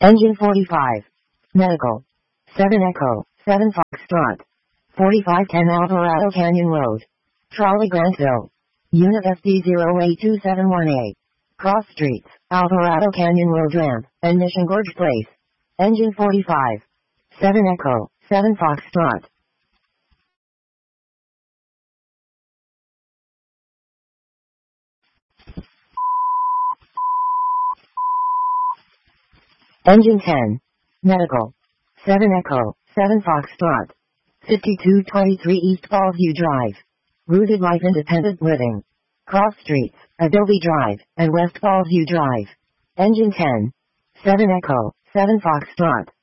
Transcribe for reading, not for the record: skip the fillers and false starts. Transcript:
Engine 45. Medical. 7 Echo, 7 Foxtrot. 4510 Alvarado Canyon Road. Trolley Grantsville. Unit FD08271A. Cross Streets, Alvarado Canyon Road Ramp, and Mission Gorge Place. Engine 45. 7 Echo, 7 Foxtrot. Engine 10. Medical. 7 Echo, 7 Foxtrot. 5223 East Fallview Drive. Rooted Life Independent Living. Cross Streets, Adobe Drive, and West Fallview Drive. Engine 10. 7 Echo, 7 Foxtrot.